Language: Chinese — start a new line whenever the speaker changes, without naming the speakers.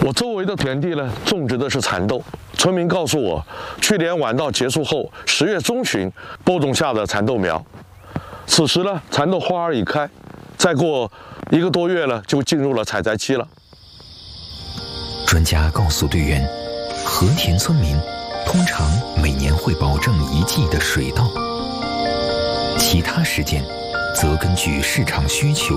我周围的田地呢，种植的是蚕豆。村民告诉我，去年晚稻结束后，10月中旬播种下的蚕豆苗。此时呢，蚕豆花儿已开，再过1个多月呢，就进入了采摘期了。
专家告诉队员，和田村民通常每年会保证1季的水稻，其他时间则根据市场需求